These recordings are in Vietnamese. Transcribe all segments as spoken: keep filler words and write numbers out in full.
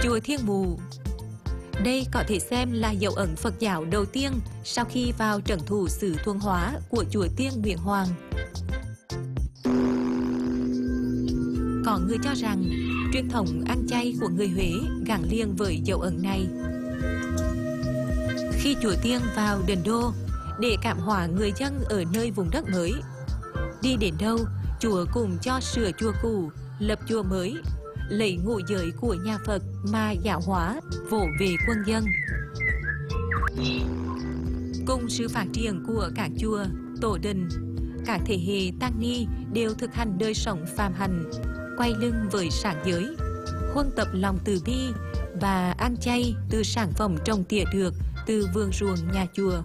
Chùa Thiên Mụ. Đây có thể xem là dấu ấn Phật giáo đầu tiên sau khi vào trấn thủ xứ Thuận Hóa của chùa Tiên Nguyễn Hoàng. Có người cho rằng truyền thống ăn chay của người Huế gắn liền với dấu ấn này. Khi chùa Tiên vào đền đô để cảm hóa người dân ở nơi vùng đất mới, đi đến đâu chùa cùng cho sửa chùa cũ, lập chùa mới, lấy ngũ giới của nhà Phật mà giáo hóa, vỗ về quân dân. Cùng sự phát triển của các chùa, tổ đình, các thế hệ tăng ni đều thực hành đời sống phàm hạnh, quay lưng với sáng giới, huân tập lòng từ bi và ăn chay từ sản phẩm trồng tỉa được từ vườn ruộng nhà chùa.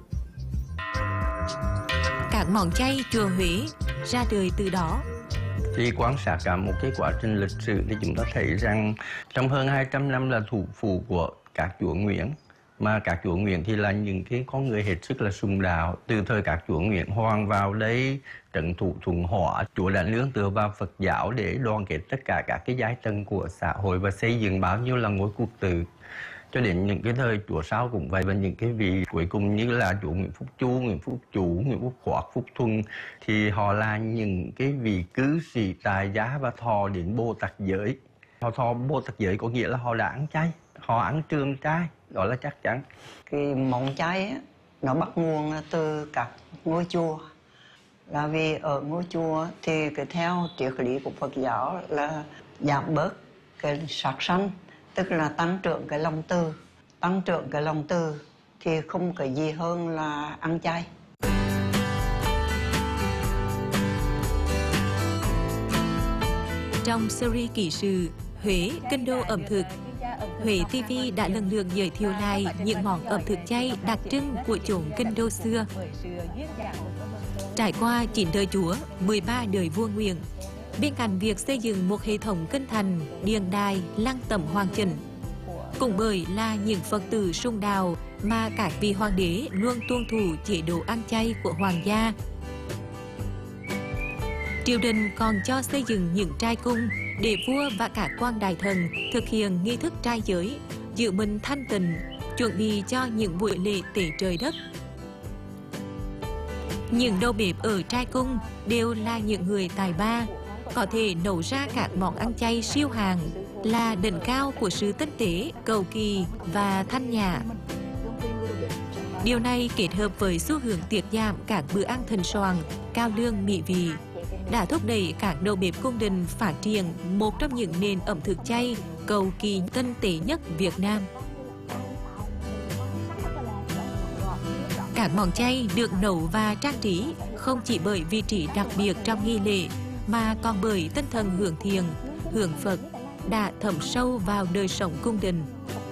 Các món chay chùa Huế ra đời từ đó. Khi quan sát cả một cái quá trình lịch sử thì chúng ta thấy rằng trong hơn hai trăm năm là thủ phủ của các chúa Nguyễn, mà các chúa Nguyễn thì là những cái con người hết sức là sùng đạo. Từ thời các chúa Nguyễn Hoàng vào đây trấn thủ Thuận Hóa, chúa đã nương tựa vào Phật giáo để đoàn kết tất cả các cái giai tầng của xã hội và xây dựng bao nhiêu là ngôi quốc tử. Cho đến những cái thời chúa sau cũng vậy, và những cái vị cuối cùng như là chúa Nguyễn Phúc Chu, Nguyễn Phúc Chủ, Nguyễn Phúc Khoác, Phúc Thuần thì họ là những cái vị cư sĩ tài giá và thọ đến Bồ Tát giới. Họ thọ Bồ Tát giới có nghĩa là họ đã ăn chay, họ ăn trường trai, đó là chắc chắn. Cái món chay ấy, nó bắt nguồn từ các ngôi chùa. Là vì ở ngôi chùa thì cái theo triết lý của Phật giáo là giảm bớt cái sát sanh, tức là tăng trưởng cái lòng từ. Tăng trưởng cái lòng từ thì không có gì hơn là ăn chay. Trong series kỷ sự Huế, kinh đô ẩm thực, Huế ti vi đã lần lượt giới thiệu lại những món ẩm thực chay đặc trưng của chốn kinh đô xưa. Trải qua chín đời chúa, mười ba đời vua Nguyễn, bên cạnh việc xây dựng một hệ thống kinh thành, điện đài, lăng tẩm hoàn chỉnh, cũng bởi là những Phật tử sung đạo mà các vị hoàng đế luôn tuân thủ chế độ ăn chay của hoàng gia. Triều đình còn cho xây dựng những trai cung để vua và các quan đại thần thực hiện nghi thức trai giới, giữ mình thanh tịnh, chuẩn bị cho những buổi lễ tế trời đất. Những đầu bếp ở trai cung đều là những người tài ba, có thể nấu ra các món ăn chay siêu hạng, là đỉnh cao của sự tinh tế, cầu kỳ và thanh nhã. Điều này kết hợp với xu hướng tiết giảm các bữa ăn thịnh soạn, cao lương mỹ vị, đã thúc đẩy các đầu bếp cung đình phát triển một trong những nền ẩm thực chay cầu kỳ tinh tế nhất Việt Nam. Các món chay được nấu và trang trí không chỉ bởi vị trí đặc biệt trong nghi lễ, mà còn bởi tinh thần hướng thiền, hướng Phật đã thấm sâu vào đời sống cung đình.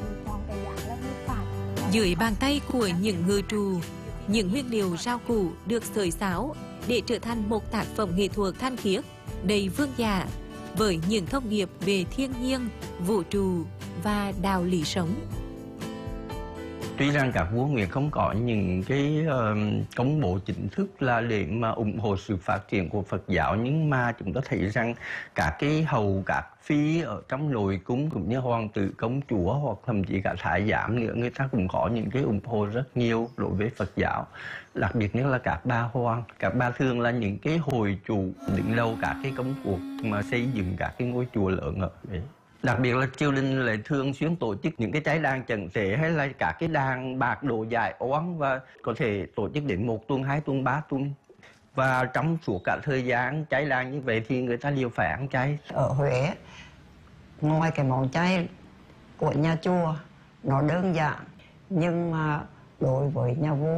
Dưới bàn tay của những ngư trù, những nguyên liệu rau củ được xới xáo để trở thành một tác phẩm nghệ thuật thanh khiết, đầy vương giả, với những thông điệp về thiên nhiên, vũ trụ và đạo lý sống. Tuy rằng các vua Nguyễn không có những cái uh, công bố chính thức là để mà ủng hộ sự phát triển của Phật giáo, nhưng mà chúng ta thấy rằng các cái hầu, các phi ở trong nội cung cũng như hoàng tử, công chúa hoặc thậm chí cả thái giám nữa, người ta cũng có những cái ủng hộ rất nhiều đối với Phật giáo. Đặc biệt nhất là các bà hoàng, các bà thường là những cái hội chủ đứng đầu các cái công cuộc mà xây dựng các cái ngôi chùa lớn ở đấy. Đặc biệt là triều đình lại thường xuyên tổ chức những cái trái đàn trần tế hay là cả cái đàn bạc đồ giải oán, và có thể tổ chức đến một tuần, hai tuần, ba tuần. Và trong suốt cả thời gian trái đàn như vậy thì người ta đều phải ăn chay. Ở Huế, ngoài cái món chay của nhà chùa nó đơn giản, nhưng mà đối với nhà vua